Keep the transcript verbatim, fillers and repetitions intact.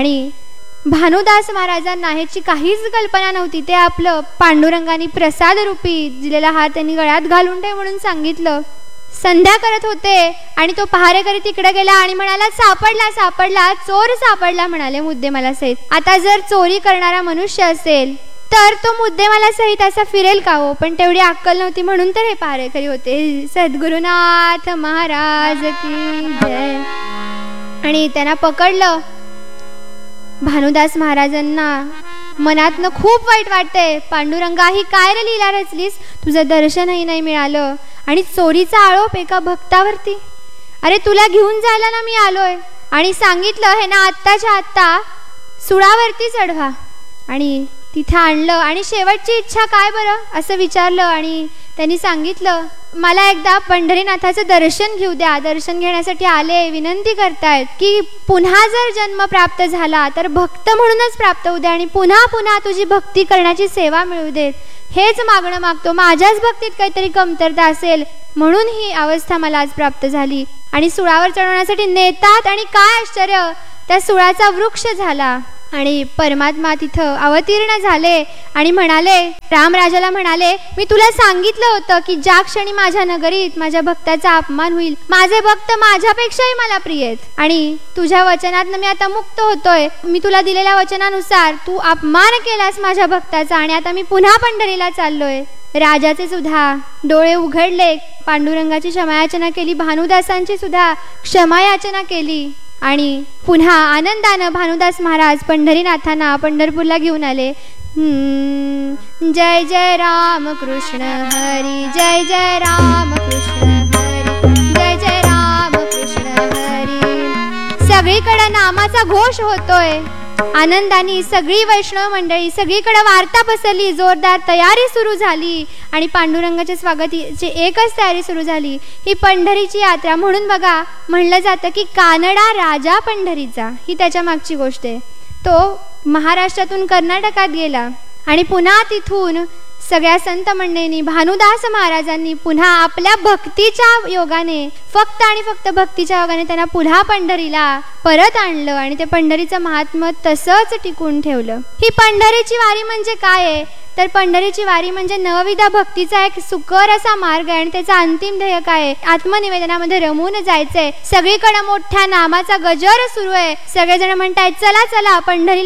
आणि भानुदास महाराजांना ह्याची काहीच कल्पना नव्हती. ते आपलं पांडुरंगाने प्रसाद रूपी दिलेला हात त्यांनी गळ्यात घालून ठेव म्हणून सांगितलं. संध्या करत होते आणि तो पहारेकरी तिकडे गेला आणि म्हणाला, सापडला सापडला चोर सापडला म्हणाले मुद्देमाला सहित. आता जर चोरी करणारा मनुष्य असेल तर तो मुद्देमाला सहित असा फिरेल का हो? पण तेवढी अक्कल नव्हती म्हणून तर हे पहारेकरी होते. सद्गुरुनाथ महाराज की जय. आणि त्यांना पकडलं. भानुदास महाराजांना मनातनं खूप वाईट वाटते. पांडुरंगा, ही काय रे लीला रचलीस? तुझं दर्शनही नाही मिळालं आणि चोरीचा आरोप एका भक्तावरती. अरे तुला घेऊन जायला ना मी आलोय आणि सांगितलं हे ना आत्ताच्या आत्ता सुळावरती चढवा. आणि तिथं आणलं आणि शेवटची इच्छा काय बरं असं विचारलं. आणि त्यांनी सांगितलं, मला एकदा पंढरीनाथाचं दर्शन घेऊ द्या. दर्शन घेण्यासाठी आले, विनंती करतायत की पुन्हा जर जन्म प्राप्त झाला तर भक्त म्हणूनच प्राप्त होऊ द्या आणि पुन्हा पुन्हा तुझी भक्ती करण्याची सेवा मिळू देत. हेच मागणं मागतो. माझ्याच भक्तीत काहीतरी कमतरता असेल म्हणून ही अवस्था मला आज प्राप्त झाली. आणि सुळावर चढवण्यासाठी नेतात आणि काय आश्चर्य, त्या सुळाचा वृक्ष झाला आणि परमात्मा तिथं अवतीर्ण झाले आणि म्हणाले, रामराजाला म्हणाले, मी तुला सांगितलं होतं की ज्या क्षणी माझ्या नगरीत माझ्या भक्ताचा अपमान होईल, माझे भक्त माझ्यापेक्षाही मला प्रिय आहेत आणि तुझ्या वचनातनं मी आता मुक्त होतोय. मी तुला दिलेल्या वचनानुसार तू अपमान केलास माझ्या भक्ताचा आणि आता मी पुन्हा पंढरीला चाललोय. राजाचे सुद्धा डोळे उघडले. पांडुरंगाची क्षमायाचना केली, भानुदासांची सुद्धा क्षमायाचना केली आणि पुन्हा आनंदानं भानुदास महाराज पंढरीनाथांना पंढरपूरला घेऊन आले. जय जय राम कृष्ण हरी, जय जय राम कृष्ण हरी, जय जय राम कृष्ण हरी. सगळीकडे नामाचा घोष होतोय. आनंदाने सगळी वैष्णव मंडळी, सगळीकडे वार्ता पसरली. जोरदार तयारी सुरू झाली आणि पांडुरंगाच्या स्वागताची एकच तयारी सुरू झाली, ही पंढरीची यात्रा. म्हणून बघा म्हणलं जातं की कानडा राजा पंढरीचा, ही त्याच्या मागची गोष्ट आहे. तो महाराष्ट्रातून कर्नाटकात गेला आणि पुन्हा तिथून सगळ्या संत मंडळींनी, भानुदास महाराजांनी पुन्हा आपल्या भक्तीच्या योगाने, फक्त आणि फक्त भक्तीच्या योगाने त्यांना पुन्हा पंढरीला परत आणलं आणि ते पंढरीचं महात्म्य तसंच टिकून ठेवलं. ही पंढरीची वारी म्हणजे काय आहे तर पंढरीची वारी म्हणजे नवविधा भक्तीचा एक सुकर असा मार्ग आहे आणि त्याचा अंतिम ध्येय काय आहे, आत्मनिवेदनामध्ये रमून जायचंय. सगळीकडे मोठ्या नामाचा गजर सुरू आहे. सगळेजण म्हणतायत चला चला पंढरी